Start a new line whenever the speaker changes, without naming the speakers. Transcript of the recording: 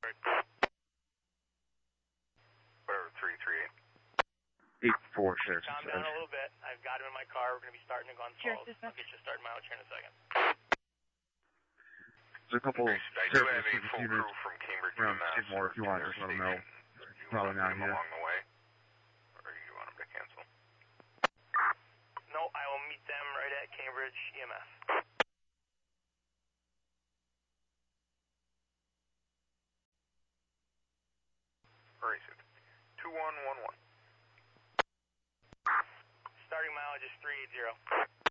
Whatever, 338.
8-4, Sheriff.
Calm down a little bit. I've got him in my car. We're going to be starting to Glens Falls. I'll get you started mileage here in a second.
There's a couple
I do have a full crew from Cambridge,
around
Mass.
Skidmore if you want to just let them know. Probably not here.
Along the way, or do you want them to cancel?
No, I will meet them right at Cambridge EMS.
Where is it? 2111.
Starting mileage is 380.